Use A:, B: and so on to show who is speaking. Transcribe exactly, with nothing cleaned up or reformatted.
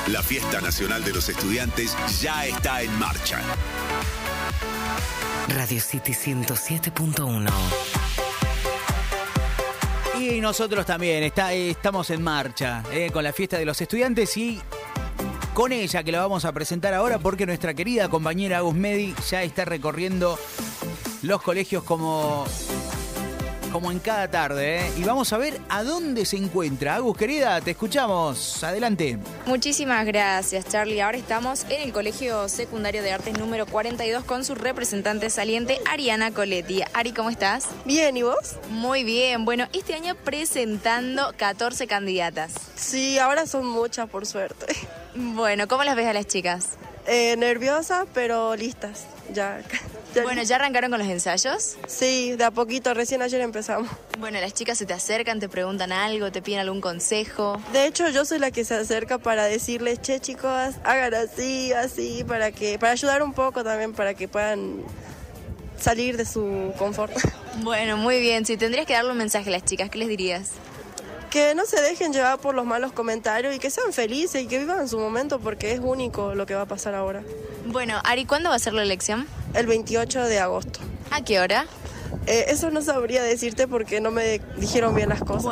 A: La Fiesta Nacional de los Estudiantes ya está en marcha.
B: Radio City ciento siete punto uno.
C: Y nosotros también está, estamos en marcha eh, con la Fiesta de los Estudiantes y con ella que la vamos a presentar ahora porque nuestra querida compañera Agus Medi ya está recorriendo los colegios como, como en cada tarde. ¿eh? Y vamos a ver a dónde se encuentra. Agus, querida, te escuchamos. Adelante.
D: Muchísimas gracias, Charlie. Ahora estamos en el Colegio Secundario de Artes número cuarenta y dos con su representante saliente, Ariana Coletti. Ari, ¿cómo estás?
E: Bien, ¿y vos?
D: Muy bien. Bueno, este año presentando catorce candidatas.
E: Sí, ahora son muchas, por suerte.
D: Bueno, ¿cómo las ves a las chicas?
E: Eh, nerviosas, pero listas. Ya, ya.
D: Bueno, ¿ya arrancaron con los ensayos?
E: Sí, de a poquito, recién ayer empezamos.
D: Bueno, las chicas se te acercan, te preguntan algo, te piden algún consejo.
E: De hecho, yo soy la que se acerca para decirles, che, chicos, hagan así, así, para que, para ayudar un poco también, para que puedan salir de su confort.
D: Bueno, muy bien. Si tendrías que darle un mensaje a las chicas, ¿qué les dirías?
E: Que no se dejen llevar por los malos comentarios y que sean felices y que vivan su momento porque es único lo que va a pasar ahora.
D: Bueno, Ari, ¿cuándo va a ser la elección?
E: El veintiocho de agosto.
D: ¿A qué hora?
E: Eh, eso no sabría decirte porque no me dijeron bien las cosas.